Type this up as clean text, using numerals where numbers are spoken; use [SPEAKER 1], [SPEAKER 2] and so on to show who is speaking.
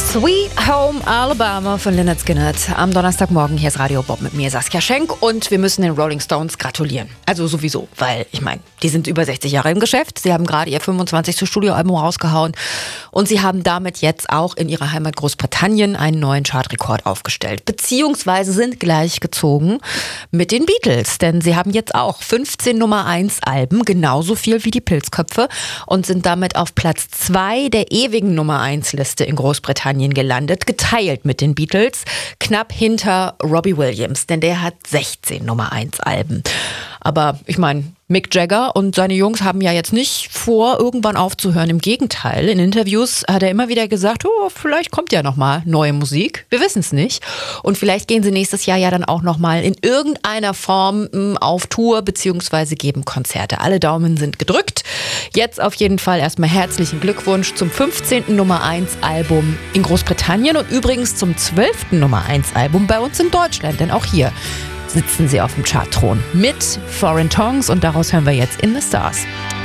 [SPEAKER 1] Sweet Home Alabama von Lynyrd Skynyrd. Am Donnerstagmorgen, hier ist Radio Bob mit mir, Saskia Schenk. Und wir müssen den Rolling Stones gratulieren. Also sowieso, weil ich meine, die sind über 60 Jahre im Geschäft. Sie haben gerade ihr 25. Studioalbum rausgehauen. Und sie haben damit jetzt auch in ihrer Heimat Großbritannien einen neuen Chartrekord aufgestellt. Beziehungsweise sind gleichgezogen mit den Beatles. Denn sie haben jetzt auch 15 Nummer 1 Alben, genauso viel wie die Pilzköpfe. Und sind damit auf Platz 2 der ewigen Nummer 1 Liste in Großbritannien gelandet, geteilt mit den Beatles, knapp hinter Robbie Williams, denn der hat 16 Nummer 1 Alben. Aber ich meine, Mick Jagger und seine Jungs haben ja jetzt nicht vor, irgendwann aufzuhören. Im Gegenteil, in Interviews hat er immer wieder gesagt, vielleicht kommt ja nochmal neue Musik. Wir wissen es nicht. Und vielleicht gehen sie nächstes Jahr ja dann auch nochmal in irgendeiner Form auf Tour bzw. geben Konzerte. Alle Daumen sind gedrückt. Jetzt auf jeden Fall erstmal herzlichen Glückwunsch zum 15. Nummer 1 Album in Großbritannien und übrigens zum 12. Nummer 1 Album bei uns in Deutschland. Denn auch hier sitzen sie auf dem Chartthron mit Foreign Tongues und daraus hören wir jetzt In the Stars.